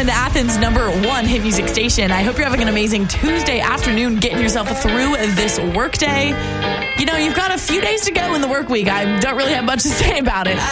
1, Athens' #1 hit music station. I hope you're having an amazing Tuesday afternoon, getting yourself through this workday. You know, you've got a few days to go in the work week. I don't really have much to say about it.